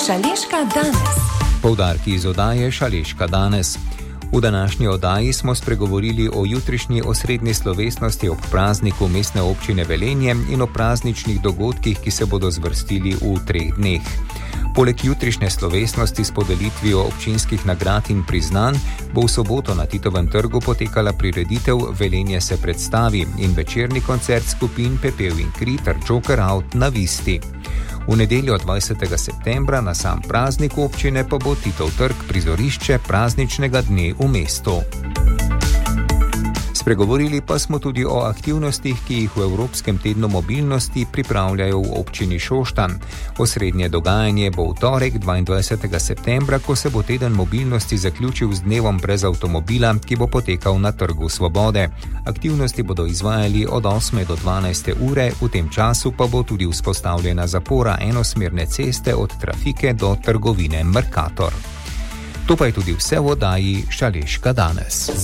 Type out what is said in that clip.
Šaleška danes. Poudarki iz oddaje Šaleška danes. V današnji oddaji smo spregovorili o jutrišnji osrednji slovesnosti ob prazniku Mestne občine Velenje in o prazničnih dogodkih, ki se bodo zvrstili v 3 dneh. Poleg jutrišnje slovesnosti s podelitvijo občinskih nagrad in priznanj bo v soboto na Titovem trgu potekala prireditev Velenje se predstavi in večerni koncert skupin Pepel in Kri ter Joker Out na Visti. V nedeljo 20. septembra na sam praznik občine pa bo Titov trg prizorišče prazničnega dne v mestu. Spregovorili pa smo tudi o aktivnostih, ki jih v Evropskem tednu mobilnosti pripravljajo v občini Šoštanj. Osrednje dogajanje bo v torek 22. septembra, ko se bo teden mobilnosti zaključil z dnevom brez avtomobila, ki bo potekal na Trgu Svobode. Aktivnosti bodo izvajali od 8. do 12. ure, v tem času pa bo tudi vzpostavljena zapora enosmerne ceste od Trafike do trgovine Mercator. To pa je tudi vse v oddaji Šaleška danes.